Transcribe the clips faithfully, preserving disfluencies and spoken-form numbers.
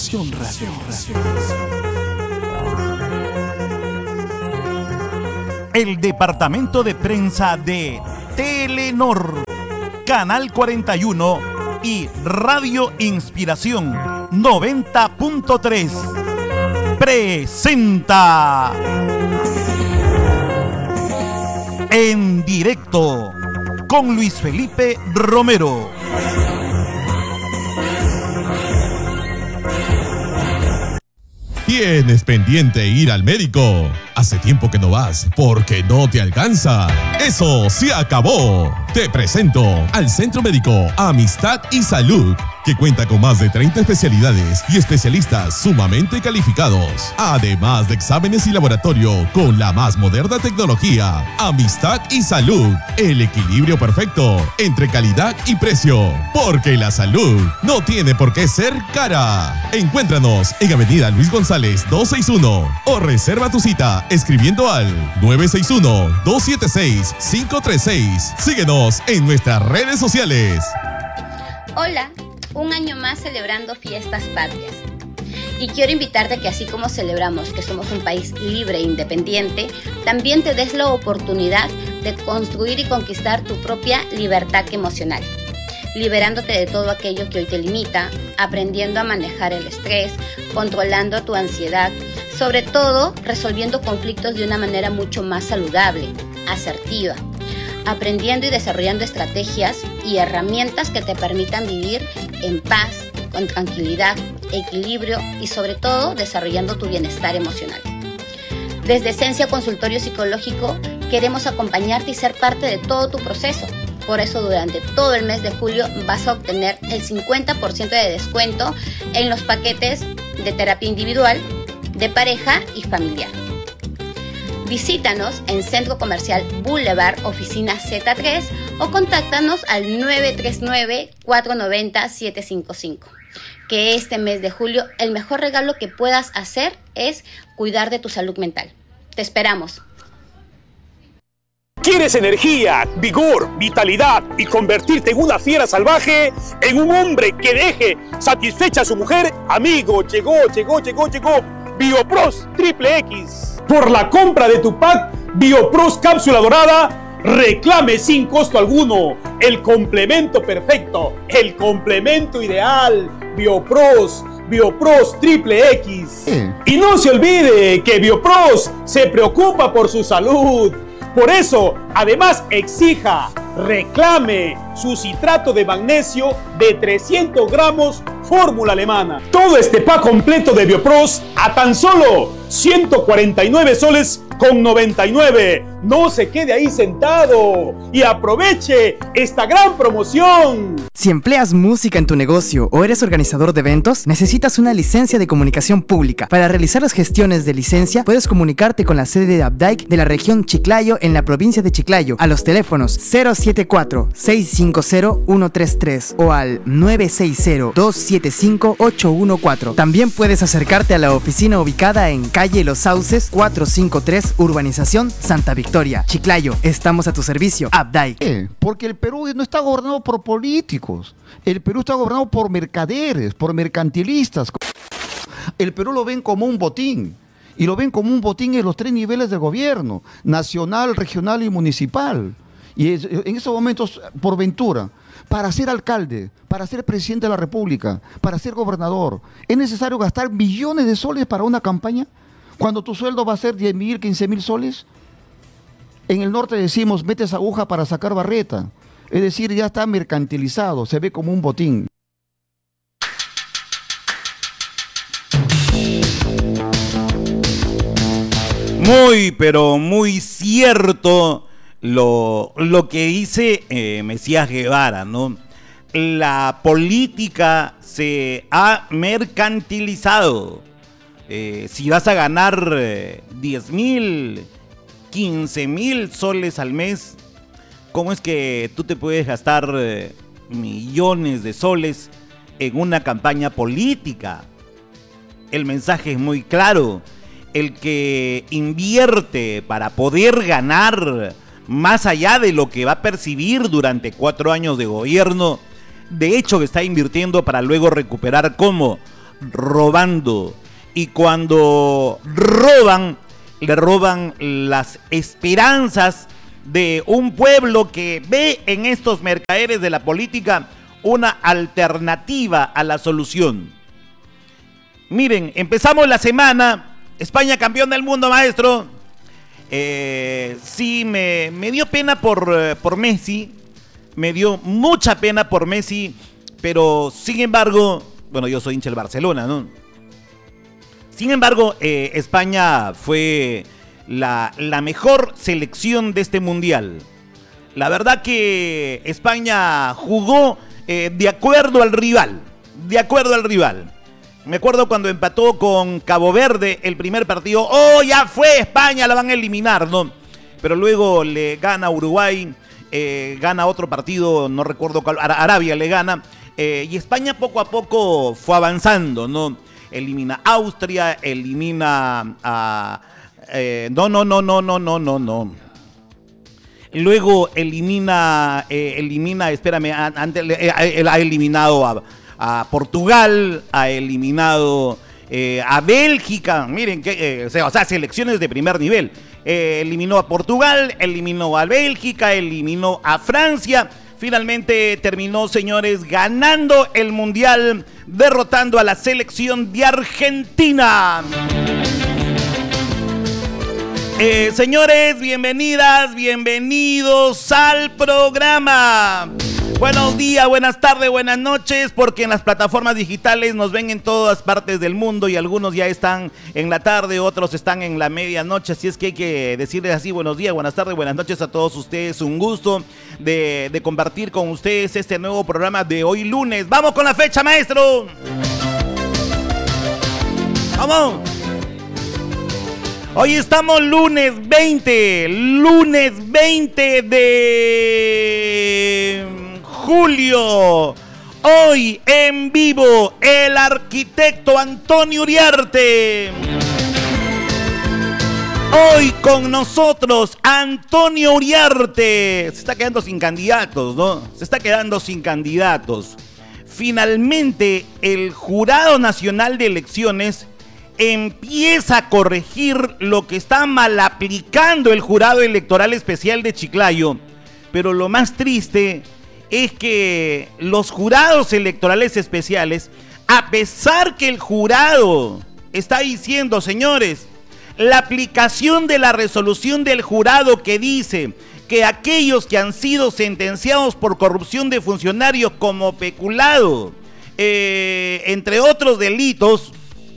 Inspiración Radio. El departamento de prensa de Telenor, Canal cuarenta y uno y Radio Inspiración noventa punto tres presenta En Directo con Luis Felipe Romero. ¿Tienes pendiente ir al médico? Hace tiempo que no vas porque no te alcanza. Eso se acabó. Te presento al Centro Médico Amistad y Salud, que cuenta con más de treinta especialidades y especialistas sumamente calificados, además de exámenes y laboratorio con la más moderna tecnología. Amistad y Salud, el equilibrio perfecto entre calidad y precio, porque la salud no tiene por qué ser cara. Encuéntranos en Avenida Luis González doscientos sesenta y uno o reserva tu cita escribiendo al nueve seis uno, dos siete seis, cinco tres seis. Síguenos en nuestras redes sociales. Hola, un año más celebrando fiestas patrias. Y quiero invitarte a que así como celebramos que somos un país libre e independiente, también te des la oportunidad de construir y conquistar tu propia libertad emocional, liberándote de todo aquello que hoy te limita, aprendiendo a manejar el estrés, controlando tu ansiedad, sobre todo resolviendo conflictos de una manera mucho más saludable, asertiva, aprendiendo y desarrollando estrategias y herramientas que te permitan vivir en paz, con tranquilidad, equilibrio y sobre todo desarrollando tu bienestar emocional. Desde Esencia Consultorio Psicológico queremos acompañarte y ser parte de todo tu proceso. Por eso durante todo el mes de julio vas a obtener el cincuenta por ciento de descuento en los paquetes de terapia individual, de pareja y familiar. Visítanos en Centro Comercial Boulevard, Oficina Z tres o contáctanos al nueve tres nueve, cuatro nueve cero, siete cinco cinco. Que este mes de julio el mejor regalo que puedas hacer es cuidar de tu salud mental. Te esperamos. ¿Quieres energía, vigor, vitalidad y convertirte en una fiera salvaje? ¿En un hombre que deje satisfecha a su mujer? Amigo, llegó, llegó, llegó, llegó Biopros Triple X. Por la compra de tu pack Biopros Cápsula Dorada, reclame sin costo alguno el complemento perfecto, el complemento ideal. Biopros, Biopros Triple X. Eh. Y no se olvide que Biopros se preocupa por su salud. Por eso, además, exija, reclame su citrato de magnesio de trescientos gramos, fórmula alemana. Todo este pack completo de Biopros a tan solo ciento cuarenta y nueve soles con noventa y nueve. No se quede ahí sentado y aproveche esta gran promoción. Si empleas música en tu negocio o eres organizador de eventos, necesitas una licencia de comunicación pública. Para realizar las gestiones de licencia, puedes comunicarte con la sede de Abdaic de la región Chiclayo en la provincia de Chiclayo a los teléfonos cero siete cuatro, seis cinco cero, uno tres tres o al nueve seis cero, dos siete cinco, ocho uno cuatro. También puedes acercarte a la oficina ubicada en calle Los Sauces cuatrocientos cincuenta y tres, Urbanización Santa Victoria, Chiclayo. Estamos a tu servicio, Abdaic. Eh, porque el Perú no está gobernado por políticos. El Perú está gobernado por mercaderes, por mercantilistas. El Perú lo ven como un botín. Y lo ven como un botín en los tres niveles de gobierno, nacional, regional y municipal. Y es, en estos momentos, por ventura, para ser alcalde, para ser presidente de la República, para ser gobernador, ¿es necesario gastar millones de soles para una campaña? Cuando tu sueldo va a ser diez mil, quince mil soles. En el norte decimos, metes aguja para sacar barreta. Es decir, ya está mercantilizado, se ve como un botín. Muy, pero muy cierto lo, lo que dice eh, Mesías Guevara, ¿no? La política se ha mercantilizado. Eh, si vas a ganar eh, diez mil, quince mil soles al mes, ¿cómo es que tú te puedes gastar eh, millones de soles en una campaña política? El mensaje es muy claro. El que invierte para poder ganar más allá de lo que va a percibir durante cuatro años de gobierno, de hecho que está invirtiendo para luego recuperar como robando. Y cuando roban, le roban las esperanzas de un pueblo que ve en estos mercaderes de la política una alternativa a la solución. Miren, empezamos la semana, España campeón del mundo, maestro. Eh, sí, me, me dio pena por, por Messi, me dio mucha pena por Messi, pero sin embargo, bueno, yo soy hincha del Barcelona, ¿no? Sin embargo, eh, España fue la, la mejor selección de este mundial. La verdad que España jugó eh, de acuerdo al rival, de acuerdo al rival. Me acuerdo cuando empató con Cabo Verde el primer partido. ¡Oh, ya fue! España la van a eliminar, ¿no? Pero luego le gana Uruguay, eh, gana otro partido, no recuerdo cuál, Arabia le gana. Eh, y España poco a poco fue avanzando, ¿no? Elimina a Austria, elimina a... Eh, no, no, no, no, no, no, no, no. Luego elimina, eh, elimina, espérame, antes eh, él ha eliminado a... a Portugal, ha eliminado eh, a Bélgica, miren, que, eh, o, sea, o sea, selecciones de primer nivel. Eh, eliminó a Portugal, eliminó a Bélgica, eliminó a Francia. Finalmente terminó, señores, ganando el Mundial, derrotando a la selección de Argentina. Eh, señores, bienvenidas, bienvenidos al programa. Buenos días, buenas tardes, buenas noches, porque en las plataformas digitales nos ven en todas partes del mundo y algunos ya están en la tarde, otros están en la medianoche, así es que hay que decirles así, buenos días, buenas tardes, buenas noches a todos ustedes. Un gusto de, de compartir con ustedes este nuevo programa de hoy lunes. ¡Vamos con la fecha, maestro! ¡Vamos! Hoy estamos lunes veinte, lunes veinte de julio. Hoy en vivo el arquitecto Antonio Uriarte. Hoy con nosotros Antonio Uriarte. Se está quedando sin candidatos, ¿no? Se está quedando sin candidatos. Finalmente el Jurado Nacional de Elecciones empieza a corregir lo que está mal aplicando el Jurado Electoral Especial de Chiclayo. Pero lo más triste es que los jurados electorales especiales, a pesar que el jurado está diciendo, señores, la aplicación de la resolución del jurado que dice que aquellos que han sido sentenciados por corrupción de funcionarios como peculado, eh, entre otros delitos,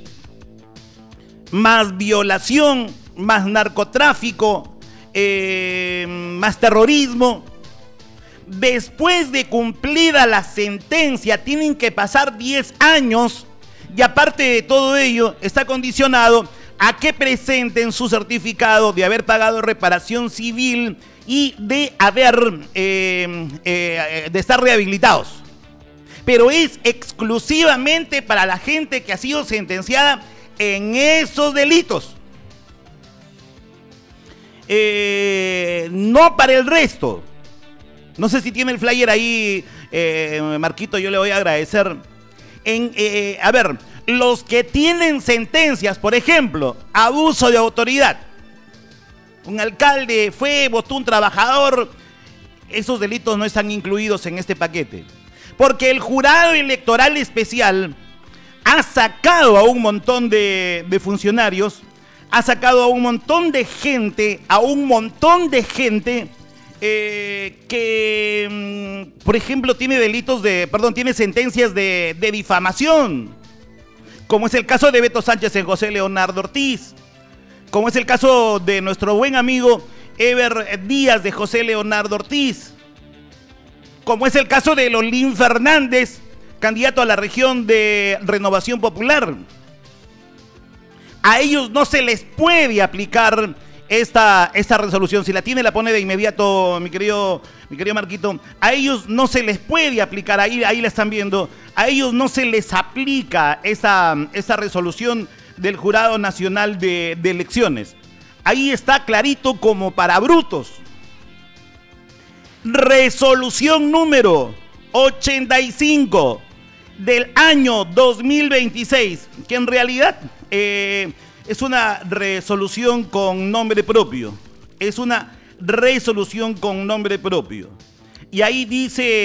más violación, más narcotráfico, eh, más terrorismo, después de cumplida la sentencia tienen que pasar diez años y aparte de todo ello está condicionado a que presenten su certificado de haber pagado reparación civil y de haber eh, eh, de estar rehabilitados. Pero es exclusivamente para la gente que ha sido sentenciada en esos delitos, eh, no para el resto. No sé si tiene el flyer ahí, eh, Marquito, yo le voy a agradecer. En, eh, a ver, los que tienen sentencias, por ejemplo, abuso de autoridad. Un alcalde fue, votó un trabajador. Esos delitos no están incluidos en este paquete. Porque el Jurado Electoral Especial ha sacado a un montón de, de funcionarios, ha sacado a un montón de gente, a un montón de gente eh, que, por ejemplo, tiene delitos de, perdón, tiene sentencias de, de difamación, como es el caso de Beto Sánchez en José Leonardo Ortiz, como es el caso de nuestro buen amigo Ever Díaz de José Leonardo Ortiz, como es el caso de Lolín Fernández, candidato a la región de Renovación Popular. A ellos no se les puede aplicar esta, esta resolución. Si la tiene, la pone de inmediato, mi querido, mi querido Marquito. A ellos no se les puede aplicar, ahí, ahí la están viendo, a ellos no se les aplica esa, esa resolución del Jurado Nacional de, de Elecciones. Ahí está clarito como para brutos. Resolución número ochenta y cinco del año dos mil veintiséis, que en realidad eh, es una resolución con nombre propio. Es una resolución con nombre propio. Y ahí dice...